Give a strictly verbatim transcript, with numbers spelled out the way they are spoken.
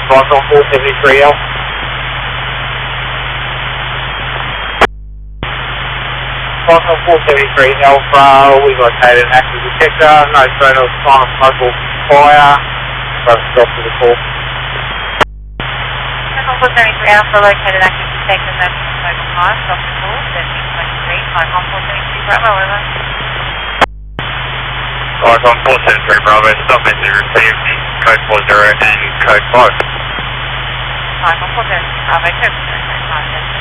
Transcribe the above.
Roger on four seventy-three L. Roger on four seventy-three Alpha, we've located an active detector, no sign of sign of smoke or fire, so stop to the call. four seventy-three Alpha, located active detector, no smoke or fire, stop the call, seventeen twenty-three, flight one four seventy-three Bravo, over. Flight one four seventy-three Bravo, stop message received, code four zero and code five. Flight one four seventy-three Bravo, code four zero, code five,